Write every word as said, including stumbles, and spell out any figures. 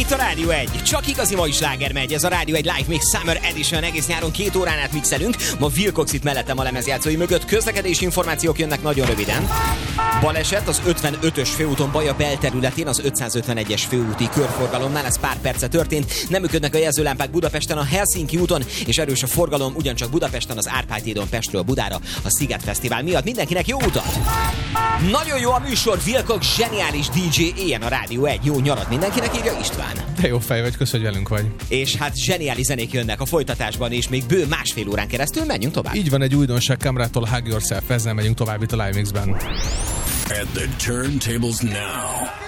Itt a Rádió egy. Csak igazi mai sláger megy. Ez a Rádió egy Live Mix Summer Edition. Egész nyáron két órán át mixelünk. Ma Wilcox itt mellettem a lemezjátszói mögött. Közlekedési információk jönnek nagyon röviden. Baleset az ötvenötös főúton Baja belterületén, az ötszázötvenegyes főúti körforgalomnál. Ez pár perce történt. Nem működnek a jelzőlámpák Budapesten a Helsinki úton, és erős a forgalom ugyancsak Budapesten az Árpád hídon Pestről Budára a Sziget Fesztivál miatt. Mindenkinek jó utat! Nagyon jó a műsor, Wilcox zseniális dé dzsé, éljen a Rádió egy. Jó nyarat mindenkinek, írja István. De jó fej vagy, kösz, hogy velünk vagy. És hát zseniális zenék jönnek a folytatásban, és még bő másfél órán keresztül menjünk tovább. Így van, egy újdonság Camrától, Hug Yourself, ezzel megyünk tovább itt a Live Mixben. At the turntables now.